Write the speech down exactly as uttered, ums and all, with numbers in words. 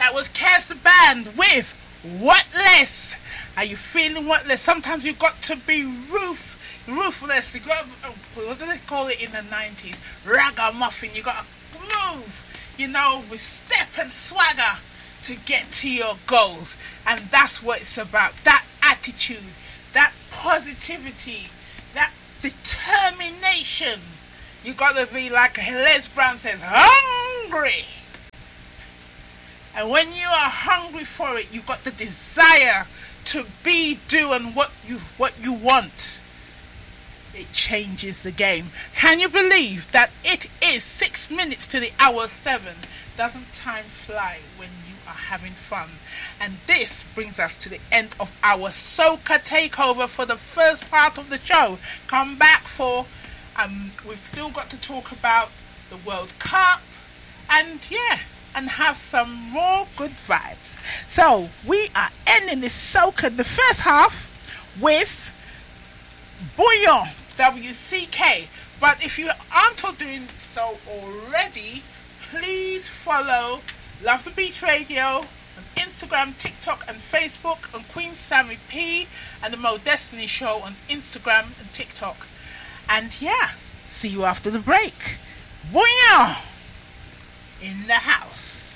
That was Kez the Band with What Less. Are you feeling what less? Sometimes you've got to be roof, ruthless. You got, what do they call it in the nineties? Ragamuffin. You got to move, you know, with step and swagger to get to your goals. And that's what it's about. That attitude, that positivity, that determination. You got to be like Les Brown says, hungry. And when you are hungry for it, you've got the desire to be, do, and what you what you want. It changes the game. Can you believe that it is six minutes to the hour seven? Doesn't time fly when you are having fun? And this brings us to the end of our Soca Takeover for the first part of the show. Come back for, um, we've still got to talk about the World Cup. And yeah, and have some more good vibes. So we are ending this soca, the first half, with Bouillon, W C K. But if you aren't doing so already, please follow Love the Beach Radio on Instagram, TikTok and Facebook, on Queen Sammy P and the Mo Destiny Show on Instagram and TikTok. And yeah, see you after the break. Bouillon in the house.